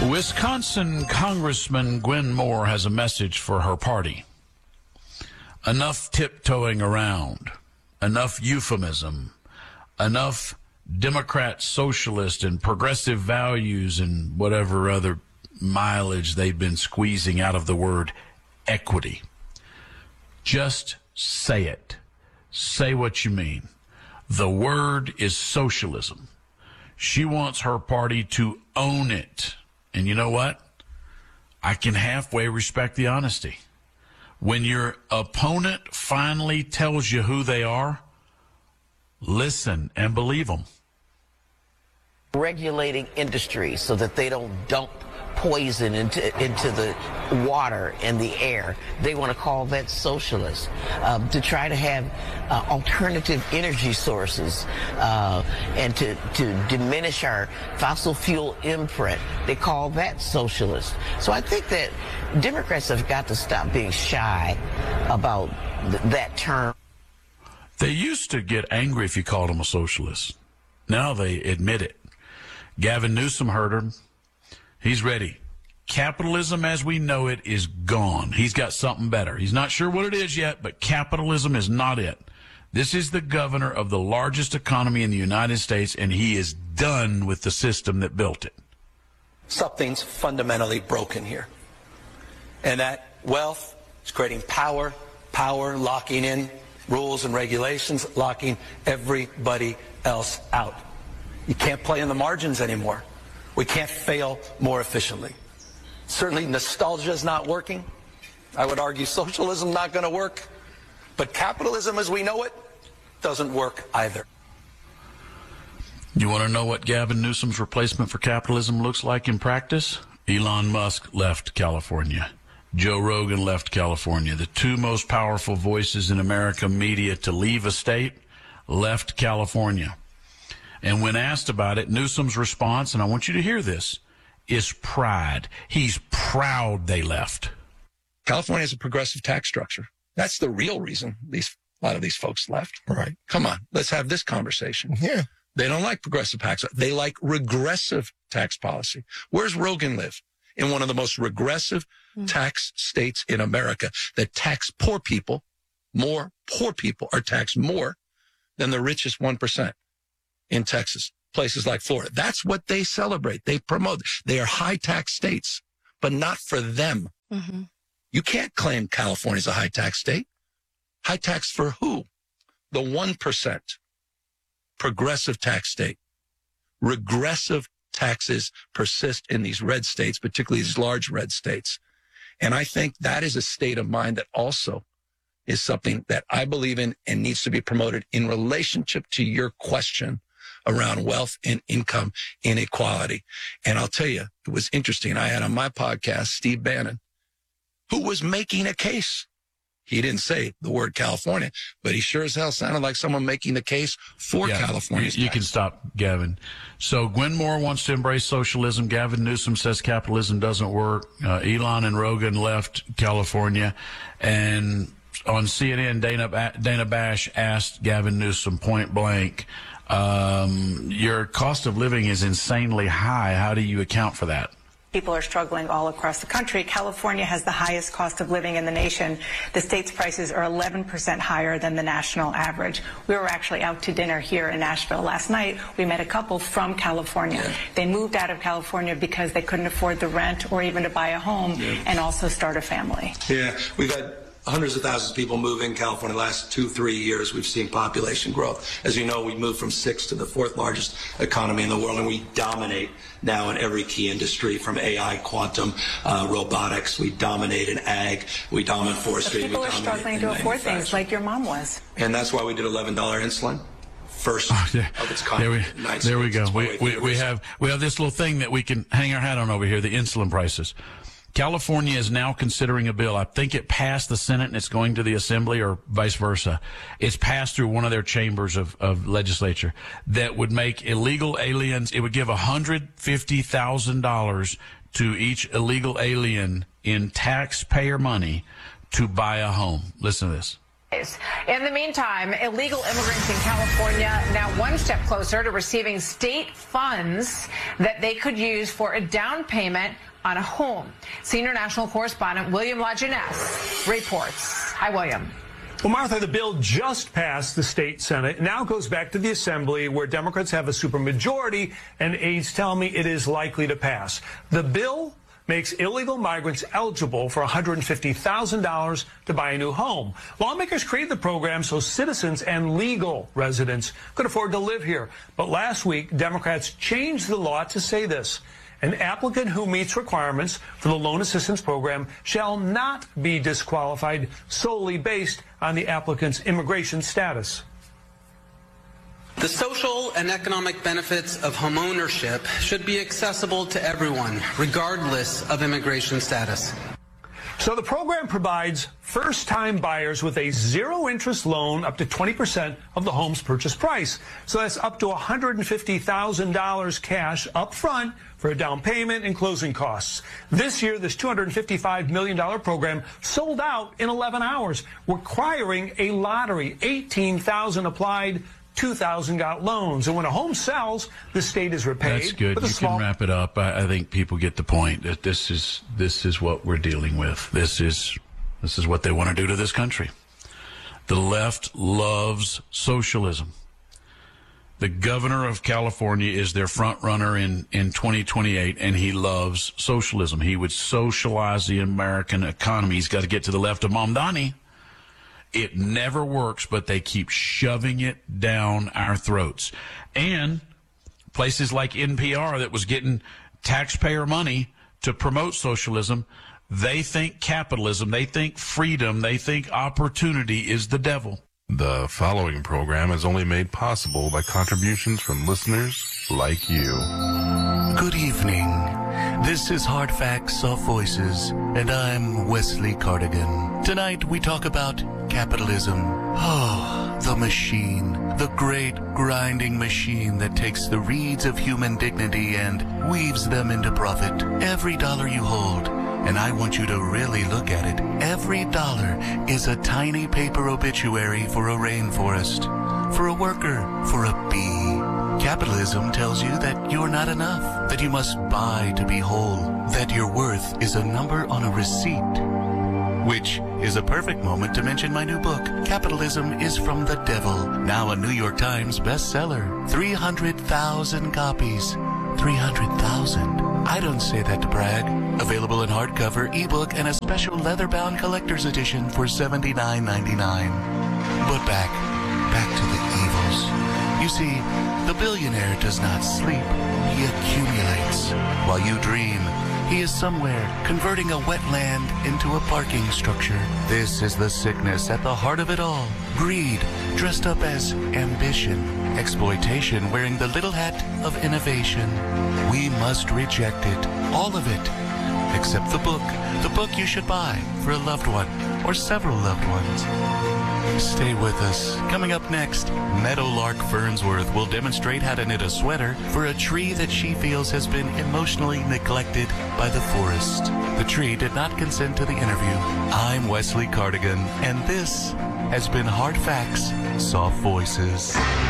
Wisconsin Congressman Gwen Moore has a message for her party. Enough tiptoeing around, enough euphemism, enough Democrat, socialist, and progressive values and whatever other mileage they've been squeezing out of the word equity. Just say it. Say what you mean. The word is socialism. She wants her party to own it. And you know what? I can halfway respect the honesty. When your opponent finally tells you who they are, listen and believe them. Regulating industry so that they don't dump poison into the water and the air. They want to call that socialist. To try to have alternative energy sources and to diminish our fossil fuel imprint. They call that socialist. So I think that Democrats have got to stop being shy about that term. They used to get angry if you called them a socialist. Now they admit it. Gavin Newsom heard him. He's ready. Capitalism as we know it is gone. He's got something better. He's not sure what it is yet, but capitalism is not it. This is the governor of the largest economy in the United States, and he is done with the system that built it. Something's fundamentally broken here. And that wealth is creating power locking in rules and regulations, locking everybody else out. You can't play in the margins anymore. We can't fail more efficiently. Certainly nostalgia is not working. I would argue socialism not going to work. But capitalism as we know it doesn't work either. You want to know what Gavin Newsom's replacement for capitalism looks like in practice? Elon Musk left California. Joe Rogan left California. The two most powerful voices in American media to leave a state left California. And when asked about it, Newsom's response, and I want you to hear this, is pride. He's proud they left. California has a progressive tax structure. That's the real reason a lot of these folks left. Right. Come on, let's have this conversation. Yeah. They don't like progressive tax. They like regressive tax policy. Where's Rogan live? In one of the most regressive tax states in America that tax poor people. More poor people are taxed more than the richest 1%. In Texas, places like Florida. That's what they celebrate. They promote. They are high tax states, but not for them. Mm-hmm. You can't claim California's a high tax state. High tax for who? The 1%. Progressive tax state. Regressive taxes persist in these red states, particularly these large red states. And I think that is a state of mind that also is something that I believe in and needs to be promoted in relationship to your question around wealth and income inequality. And I'll tell you, it was interesting. I had on my podcast, Steve Bannon, who was making a case. He didn't say the word California, but he sure as hell sounded like someone making the case for California. You can stop, Gavin. So Gwen Moore wants to embrace socialism. Gavin Newsom says capitalism doesn't work. Elon and Rogan left California. And on CNN, Dana Bash asked Gavin Newsom point blank, your cost of living is insanely high. How do you account for that? People are struggling all across the country. California has the highest cost of living in the nation. The state's prices are 11% higher than the national average. We were actually out to dinner here in Nashville last night. We met a couple from California. Yeah. They moved out of California because they couldn't afford the rent or even to buy a home and also start a family. Yeah, we've had hundreds of thousands of people move in California the last 2-3 years. We've seen population growth. As you know, we moved from 6th to the 4th largest economy in the world, and we dominate now in every key industry, from AI, quantum, robotics. We dominate in ag. We dominate forestry. But people are struggling to afford things like your mom was. And that's why we did $11 insulin. First of its kind. There we go. We have this little thing that we can hang our hat on over here, the insulin prices. California is now considering a bill. I think it passed the Senate and it's going to the Assembly, or vice versa. It's passed through one of their chambers of legislature that would make illegal aliens, it would give $150,000 to each illegal alien in taxpayer money to buy a home. Listen to this. In the meantime, illegal immigrants in California now one step closer to receiving state funds that they could use for a down payment on a home. Senior national correspondent William LaJeunesse reports. Hi, William. Well, Martha, the bill just passed the state Senate. It now goes back to the Assembly, where Democrats have a supermajority, and aides tell me it is likely to pass. The bill makes illegal migrants eligible for $150,000 to buy a new home. Lawmakers created the program so citizens and legal residents could afford to live here. But last week, Democrats changed the law to say this: an applicant who meets requirements for the loan assistance program shall not be disqualified solely based on the applicant's immigration status. The social and economic benefits of homeownership should be accessible to everyone, regardless of immigration status. So the program provides first-time buyers with a zero-interest loan up to 20% of the home's purchase price. So that's up to $150,000 cash up front for a down payment and closing costs. This year, this $255 million program sold out in 11 hours, requiring a lottery. 18,000 applied, 2,000 got loans. And when a home sells, the state is repaid. That's good. You can wrap it up. I think people get the point that this is what we're dealing with. This is what they want to do to this country. The left loves socialism. The governor of California is their front runner in 2028, and he loves socialism. He would socialize the American economy. He's got to get to the left of Mamdani. It never works, but they keep shoving it down our throats. And places like NPR that was getting taxpayer money to promote socialism, they think capitalism, they think freedom, they think opportunity is the devil. The following program is only made possible by contributions from listeners like you. Good evening. This is Hard Facts, Soft Voices, and I'm Wesley Cardigan. Tonight we talk about capitalism. Oh, the machine. The great grinding machine that takes the reeds of human dignity and weaves them into profit. Every dollar you hold, and I want you to really look at it, every dollar is a tiny paper obituary for a rainforest, for a worker, for a bee. Capitalism tells you that you're not enough, that you must buy to be whole, that your worth is a number on a receipt. Which is a perfect moment to mention my new book, Capitalism is from the Devil, now a New York Times bestseller. 300,000 copies. 300,000. I don't say that to brag. Available in hardcover, ebook, and a special leather-bound collector's edition for $79.99. But back to the evils. You see, the billionaire does not sleep. He accumulates. While you dream, he is somewhere converting a wetland into a parking structure. This is the sickness at the heart of it all. Greed, dressed up as ambition. Exploitation, wearing the little hat of innovation. We must reject it. All of it. Except the book. The book you should buy for a loved one or several loved ones. Stay with us. Coming up next, Meadowlark Fernsworth will demonstrate how to knit a sweater for a tree that she feels has been emotionally neglected by the forest. The tree did not consent to the interview. I'm Wesley Cardigan, and this has been Hard Facts, Soft Voices.